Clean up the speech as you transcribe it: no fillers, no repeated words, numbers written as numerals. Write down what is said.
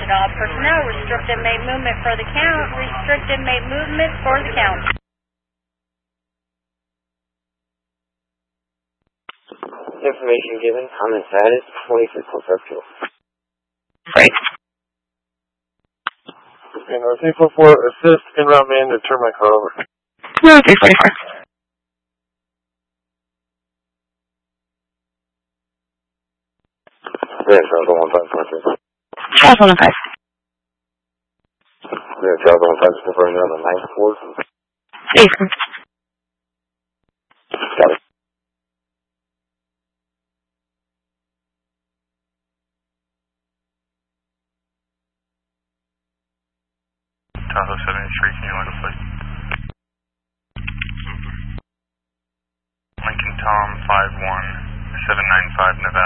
Attention all personnel, restrict inmate movement for the count, restrict inmate movement for the count. Information given, common status, 26 Circle. Right. And 344, assist en route man to turn my car over. No, 344. Yeah, Charles 15. Charles 15. Yeah, Charles 15 for another 9-4. Jason. Got it. Tahoe 73, can you let us play? Lincoln Tom 51, 795 Nevada.